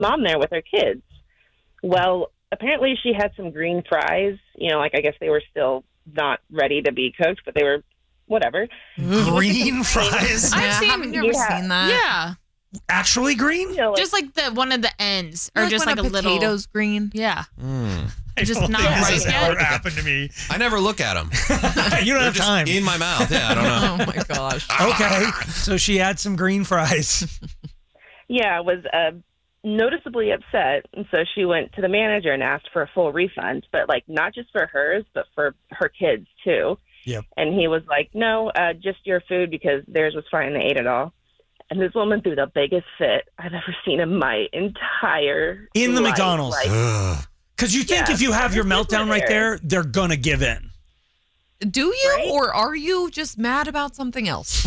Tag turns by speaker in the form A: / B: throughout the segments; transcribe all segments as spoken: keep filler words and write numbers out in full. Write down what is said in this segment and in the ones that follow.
A: mom there with her kids. Well, apparently she had some green fries. You know, like I guess they were still not ready to be cooked, but they were whatever.
B: Green fries?
C: I've seen,
D: I've never
A: yeah.
D: seen that.
C: yeah.
B: Actually green?
A: You know, like,
C: Just like the one of the ends, or
D: Like
C: just
D: when
C: like a,
D: a
C: little.
D: potato's green.
C: Yeah.
E: Mm.
B: I
C: Just
B: don't
C: not
B: think this
C: right
B: has
C: yet.
B: ever happened to me.
E: I never look at them.
B: You don't have
E: just
B: time.
E: in my mouth. Yeah, I don't know.
D: Oh my gosh.
B: Okay, so she had some green fries.
A: yeah, was uh, noticeably upset, and so she went to the manager and asked for a full refund, but like not just for hers, but for her kids too.
B: Yep.
A: And he was like, "No, uh, just your food because theirs was fine. They ate it all." And this woman threw the biggest fit I've ever seen in my entire
B: In the
A: life.
B: McDonald's.
A: Like,
B: Because you think
A: Yeah,
B: if you have your
A: this is
B: meltdown right
A: there.
B: there, they're going to give in.
D: Do you,
A: Right?
D: or are you just mad about something else?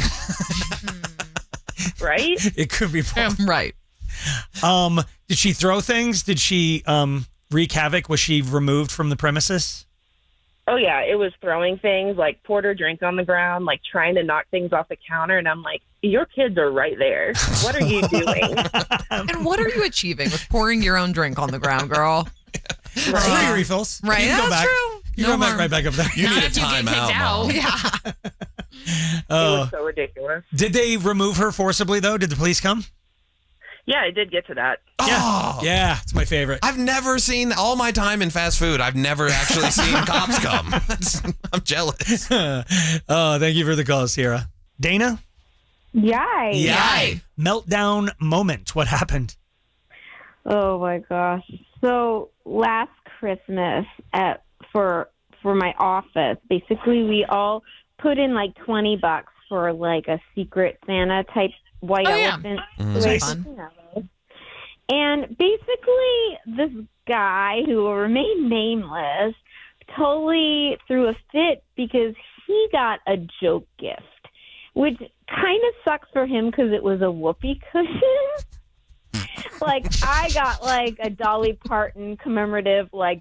A: right?
B: It could be both.
D: Right.
B: Um, did she throw things? Did she um, wreak havoc? Was she removed from the premises?
A: Oh, yeah, it was throwing things, like poured her drink on the ground, like trying to knock things off the counter. And I'm like, your kids are right there. What are you doing?
D: And what are you achieving with pouring your own drink on the ground, girl?
B: Free refills.
D: Right,
B: You can go
D: that's
B: back.
D: true.
B: You
D: No
B: go back
D: harm.
B: right back up there.
E: You
C: Not
E: need a
C: if you get kicked
E: timeout,
C: out.
E: Mom.
D: Yeah.
A: It
B: Uh,
A: was so ridiculous.
B: did they remove her forcibly, though? Did the police come?
A: Yeah, I did get to that.
B: Yeah.
E: Oh.
B: Yeah, it's my favorite.
E: I've never seen all my time in fast food. I've never actually seen cops come. That's, I'm jealous.
B: Oh, thank you for the call, Sierra. Dana?
F: Yay.
B: Yay. Meltdown moment. What happened?
F: Oh my gosh. So last Christmas at for for my office, basically we all put in like twenty bucks for like a secret Santa type white
C: Oh, yeah.
F: elephant.
E: Mm.
F: situation, you know. And basically this guy who will remain nameless totally threw a fit because he got a joke gift, which kind of sucks for him because it was a whoopee cushion. Like, I got, like, a Dolly Parton commemorative, like,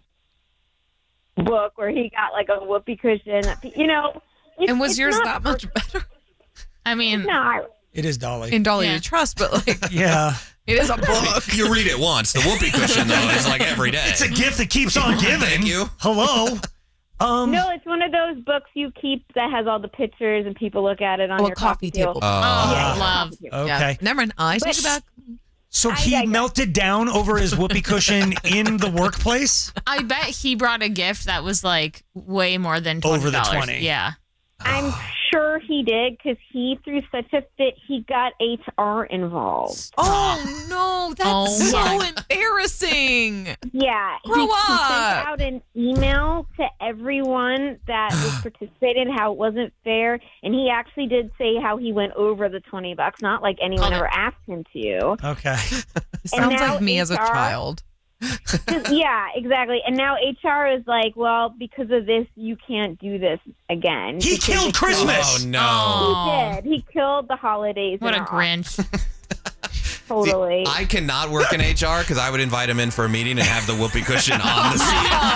F: book where he got, like, a whoopee cushion. You know. It's,
D: And was
F: it's
D: yours
F: not
D: that much better?
C: I mean,
F: not.
B: It is Dolly.
D: In Dolly
C: Yeah.
D: to Trust, but like,
B: Yeah.
D: it is a book.
E: You read it once. The whoopee cushion, though, is like every day.
B: It's a gift that keeps on giving.
E: Thank you.
B: Hello? Um,
F: No, it's one of those books you keep that has all the pictures and people look at it on
D: Oh, a
F: your
D: coffee table.
C: oh,
B: Yeah.
C: love.
F: coffee table.
B: Okay.
D: Yeah. Never mind. I take it back.
B: So
F: I
B: he
F: digress.
B: melted down over his whoopee cushion in the workplace?
C: I bet he brought a gift that was like way more than twenty
B: Over
C: dollars.
B: the twenty.
C: Yeah.
F: I'm sure he did because he threw such a fit, he got H R involved.
D: Oh no, that's
C: Oh,
D: so
C: my.
D: embarrassing.
F: Yeah.
D: Grow
F: he, he
D: up.
F: sent out an email to everyone that was participating, how it wasn't fair. And he actually did say how he went over the twenty bucks, not like anyone
C: Oh,
F: ever asked him to.
B: Okay.
D: Sounds
F: now
D: like me as a
F: H R
D: child.
F: Yeah, exactly. And now H R is like, well, because of this, you can't do this again.
B: He
F: Because
B: killed
F: it's-
B: Christmas.
E: Oh, no.
C: Oh.
F: He did. He killed the holidays.
C: What
F: in
C: a
F: our
C: Grinch.
F: office. Totally.
E: I cannot work in H R because I would invite him in for a meeting and have the whoopee cushion on the seat.